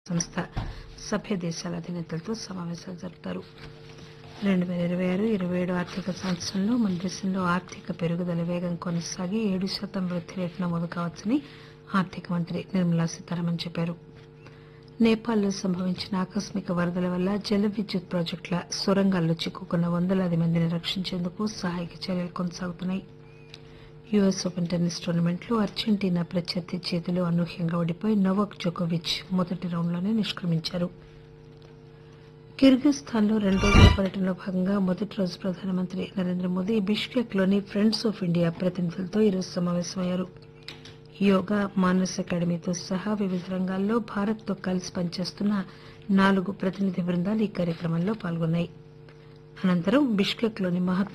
సంస్థ సభ్య దేశాల అధినేతలతో సమావేశాలు జరుపుతారు. 2026-27 ఆర్థిక సంవత్సరంలో మన దేశంలో ఆర్థిక పెరుగుదల వేగం కొనసాగి 7% వృద్ధి రేటు నమోదు కావచ్చని ఆర్థిక మంత్రి నిర్మలా సీతారామన్ చెప్పారు. నేపాల్లో సంభవించిన ఆకస్మిక వరదల వల్ల జల విద్యుత్ ప్రాజెక్టుల సొరంగాల్లో చిక్కుకున్న వందలాది మందిని రక్షించేందుకు సహాయక చర్యలు కొనసాగుతున్నాయి. యుఎస్ ఓపెన్ టెన్నిస్ టోర్నమెంట్లో అర్జెంటీనా ప్రత్యర్థి చేతిలో అనూహ్యంగా ఓడిపోయి నోవాక్ జోకోవిచ్ మొదటి రౌండ్లోనే నిష్క్రమించారు. కిర్గిస్థాన్లో 2 రోజుల పర్యటనలో భాగంగా మొదటి రోజు ప్రధానమంత్రి Narendra Modi బిష్కెక్లోని friends of India ప్రతినిధులతో ఈరోజు సమావేశమయ్యారు. యోగా, మానస్ అకాడమీతో సహా వివిధ రంగాల్లో భారత్తో కలిసి పనిచేస్తున్న 4 ప్రతినిధి బృందాలు ఈ కార్యక్రమంలో పాల్గొన్నాయి. అనంతరం బిష్కెక్లోని మహాత్మా